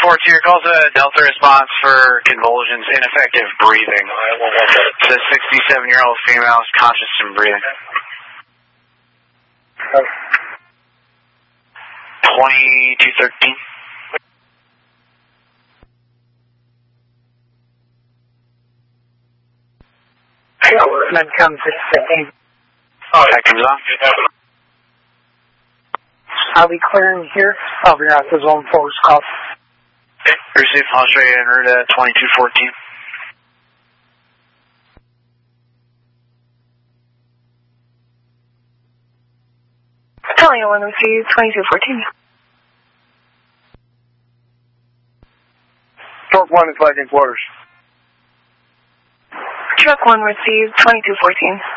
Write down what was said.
your call's a Delta response for convulsions, ineffective breathing. It's a 67-year-old female is conscious and breathing. 2213. Then comes 615. That comes on. I'll be clearing here. I'll be out the zone 4's call. Receive pulse rate en route at 2214. Telling you 1 receive 2214. Truck 1 is Viking quarters. Truck 1 receive 2214.